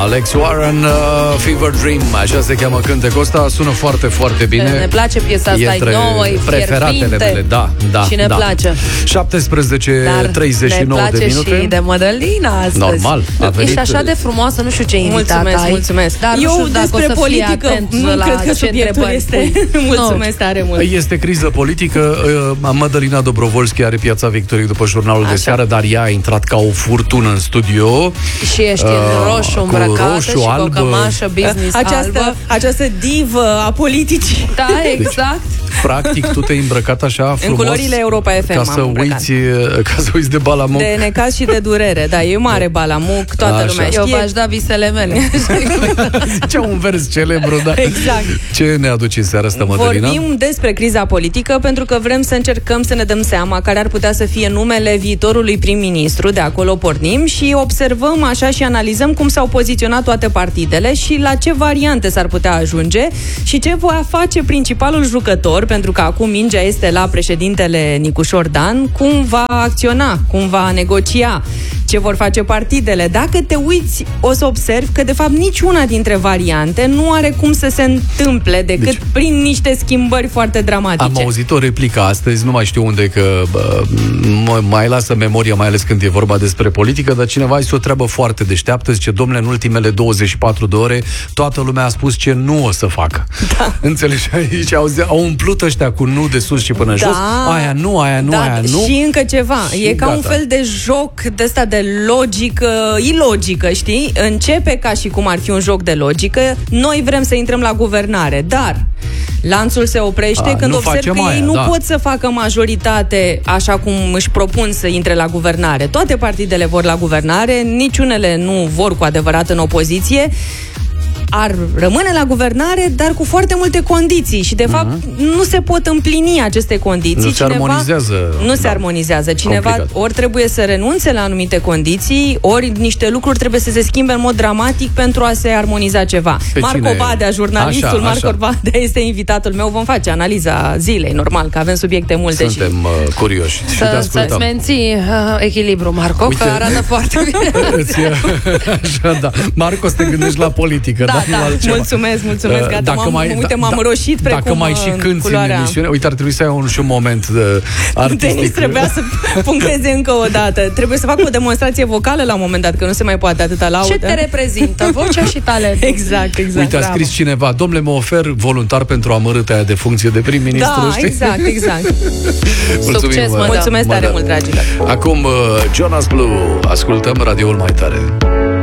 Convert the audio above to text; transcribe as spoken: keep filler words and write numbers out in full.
Alex Warren, uh, Fever Dream, așa se cheamă cântecul ăsta, sună foarte, foarte bine. Ne place piesa asta, e nouă, e preferatele mele, da, da. Și ne da. place. șaptesprezece treizeci și nouă de minute. Dar ne place și de Mădălina astăzi. Normal. Ești așa de frumoasă, nu știu ce invitată Mulțumesc, ai. mulțumesc. Dar eu nu știu despre politică nu cred că subiectul este. Mulțumesc tare mult. Este criză politică. Mădălina Dobrovolski are Piața Victoriei după jurnalul așa de seară, dar ea a intrat ca o furtună în studio. Și ești în roșu îmbrăcată roșu, și alb, cu o cămașă business această, albă. Această divă a politicii. Da, exact. Deci, practic, tu te-ai îmbrăcat așa frumos în culorile Europa F M ca să uiți, ca să uiți de balamuc. De necaz și de durere. Da, e mare balamuc, toată așa. Lumea știe. Eu v-aș da visele mele. Ce un vers celebru, da. Exact. Ce ne aduce în seara asta, Mădălina? Vorbim despre criza politică pentru că vrem să încercăm să ne dăm seama care ar putea să fie numele viitorului prim-ministru, de acolo pornim și observăm așa și analizăm cum s-au poziționat toate partidele și la ce variante s-ar putea ajunge și ce va face principalul jucător, pentru că acum mingea este la președintele Nicușor Dan, cum va acționa, cum va negocia, ce vor face partidele. Dacă te uiți, o să observi că de fapt niciuna dintre variante nu are cum să se întâmple decât deci, prin niște schimbări foarte dramatice. Am auzit o replică astăzi, nu mai știu unde, că bă, mai lasă memoria, mai ales când e vorba despre politică, dar cineva zis o treabă foarte deșteaptă, zice, domnule, în ultimele douăzeci și patru de ore toată lumea a spus ce nu o să facă. Da. Înțelegi? Aici au, au umplut ăștia cu nu de sus și până da. jos, aia nu, aia nu, da. aia nu. Și încă ceva, și e ca gata. Un fel de joc de ăsta de logică, ilogică, știi? Începe ca și cum ar fi un joc de logică, noi vrem să intrăm la guvernare, dar lanțul se oprește a, când observ că aia, ei nu da. pot să facă majoritate așa cum își propun să intre la guvernare. Toate partidele vor la guvernare, niciunele nu vor cu adevărat în opoziție. Ar rămâne la guvernare, dar cu foarte multe condiții și de fapt uh-huh. nu se pot împlini aceste condiții. Nu se Cineva, armonizează. Nu da. se armonizează. Cineva Complicat. Ori trebuie să renunțe la anumite condiții, ori niște lucruri trebuie să se schimbe în mod dramatic pentru a se armoniza ceva. Pe Marco cine? Badea, jurnalistul așa, Marco așa. Badea este invitatul meu. Vom face analiza zilei, normal, că avem subiecte multe. Suntem și... uh, curioși și te ascultăm. Să-ți menții uh, echilibru, Marco, Uite. Că arată foarte bine. Așa, da. Marco, să te gândești la politică, da? Da, mulțumesc, mulțumesc, gata, dacă m-am, mai, uite, m-am da, roșit precum dacă mai și cânti culoarea. În emisiune, uite, ar trebui să ai un, și un moment de artistic. Denis trebuia să puncteze încă o dată. Trebuie să fac o demonstrație vocală la un moment dat, că nu se mai poate atâta laudă. Ce te reprezintă? Vocea și talentul. Exact, exact. Uite, a bravo. scris cineva, domnule, mă ofer voluntar pentru amărâta aia de funcție de prim-ministru. Da, știi? exact, exact. Mulțumim, succes, mă, mulțumesc tare mult, dragilor. Acum, Jonas Blue, ascultăm radioul mai tare.